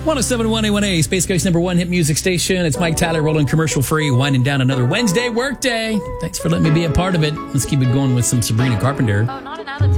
107.1 A1A, Space Coast #1 hit music station. It's Mike Tyler rolling commercial free, winding down another Wednesday workday. Thanks for letting me be a part of it. Let's keep it going with some Sabrina Carpenter. Oh, not another